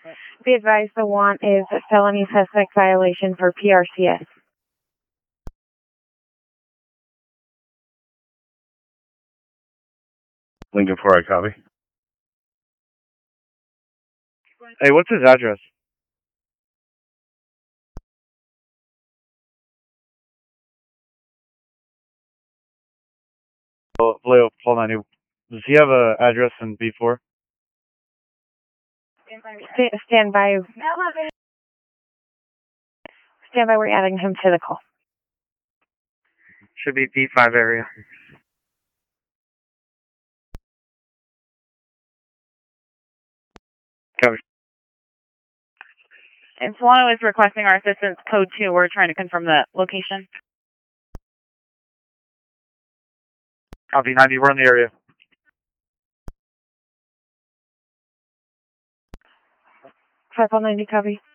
Be advised the want is a felony suspect violation for PRCS. Lincoln 4, I copy. Hey, what's his address? Vallejo, Paul 90. Does he have an address in B4? Stand by. Stand by, we're adding him to the call. Should be B5 area. Cover. And Solano is requesting our assistance code 2. We're trying to confirm the location. Copy 90, we're in the area. 590, copy.